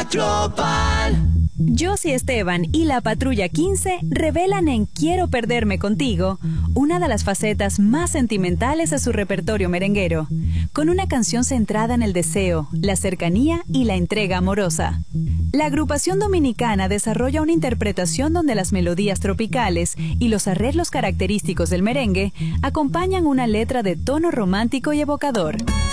Global. Josie Esteban y la Patrulla 15 revelan en Quiero perderme contigo una de las facetas más sentimentales de su repertorio merenguero, con una canción centrada en el deseo, la cercanía y la entrega amorosa. La agrupación dominicana desarrolla una interpretación donde las melodías tropicales y los arreglos característicos del merengue acompañan una letra de tono romántico y evocador.